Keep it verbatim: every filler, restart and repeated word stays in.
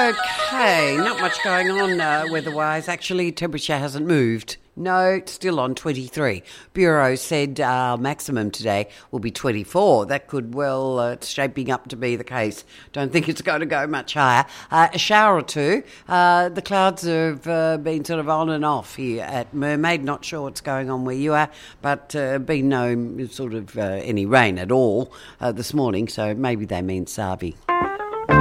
Okay, not much going on uh, weather-wise. Actually, temperature hasn't moved. No, it's still on twenty-three. Bureau said uh, maximum today will be twenty-four. That could well, uh, it's shaping up to be the case. Don't think it's going to go much higher. Uh, a shower or two. Uh, the clouds have uh, been sort of on and off here at Mermaid. Not sure what's going on where you are, but uh, been no sort of uh, any rain at all uh, this morning, so maybe they mean Savi.